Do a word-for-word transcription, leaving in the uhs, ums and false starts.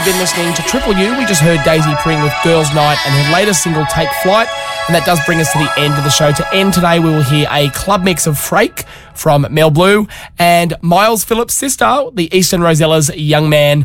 You've been listening to Triple U. We just heard Daisy Pring with Girls Night and her latest single, Take Flight. And that does bring us to the end of the show. To end today, we will hear a club mix of Frake from Mel Blue and Miles Phillips' sister, the Eastern Rosellas' Young Man.